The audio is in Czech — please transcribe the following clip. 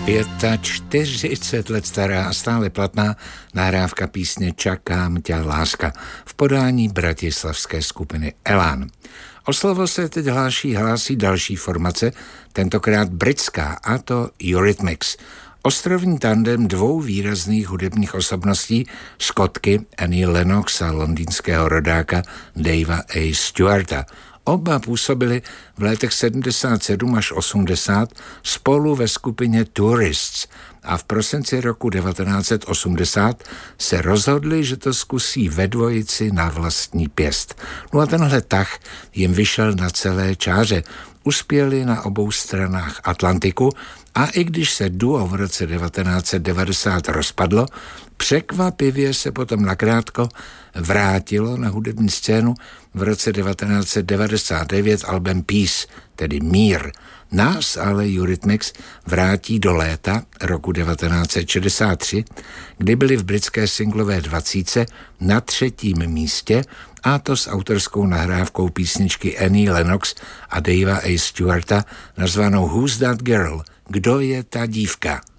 45 let stará a stále platná nahrávka písně Čakám ťa láska v podání bratislavské skupiny Elán. O slovo se teď hlásí další formace, tentokrát britská, a to Eurythmics. Ostrovní tandem dvou výrazných hudebních osobností, Skotky Annie Lennox a londýnského rodáka Davea A. Stewarta. Oba působili v letech 77 až 80 spolu ve skupině Tourists a v prosinci roku 1980 se rozhodli, že to zkusí ve dvojici na vlastní pěst. No a tenhle tah jim vyšel na celé čáře. Uspěli na obou stranách Atlantiku a i když se duo v roce 1990 rozpadlo, překvapivě se potom nakrátko vrátilo na hudební scénu v roce 1999 album Peace, tedy Mír. Nás ale Eurythmics vrátí do léta roku 1963, kdy byli v britské singlové 20 na 3. místě, a to s autorskou nahrávkou písničky Annie Lennox a Davea A. Stewarta nazvanou Who's That Girl? Kdo je ta dívka?